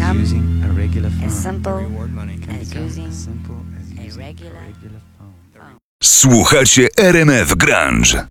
become using a regular as phone. simple Reward money can as become using as simple as a using regular a regular phone. Słuchacie RMF Grunge.